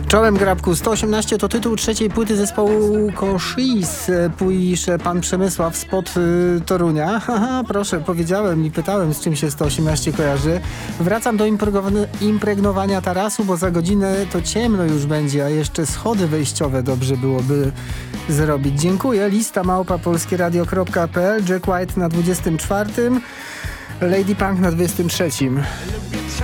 Czołem Grabku, 118 to tytuł trzeciej płyty zespołu Cochise, pisze pan Przemysław spod Torunia. Haha, proszę, powiedziałem i pytałem, z czym się 118 kojarzy. Wracam do impregnowania tarasu, bo za godzinę to ciemno już będzie, a jeszcze schody wejściowe dobrze byłoby zrobić. Dziękuję. Lista @polskieradio.pl, Jack White na 24, Lady Punk na 23.